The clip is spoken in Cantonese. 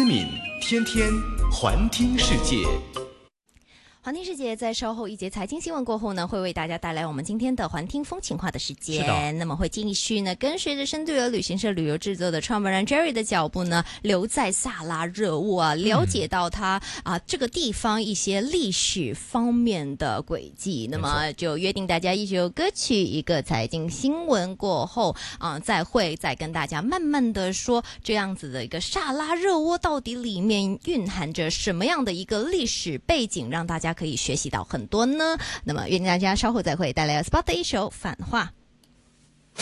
敏天天环听世界。 环听世界在稍后一节财经新闻过后呢，会为大家带来我们今天的环听风情话的时间。那么会继续呢，跟随着深度游旅行社旅游制作的创办人 Jerry 的脚步呢，留在萨拉热窝啊，了解到他这个地方一些历史方面的轨迹。那么就约定大家一首歌曲，一个财经新闻过后再跟大家慢慢的说这样子的一个萨拉热窝到底里面蕴含着什么样的一个历史背景，让大家可以学习到很多呢。那么约定大家稍后再会，带来 Spot 的一首反话。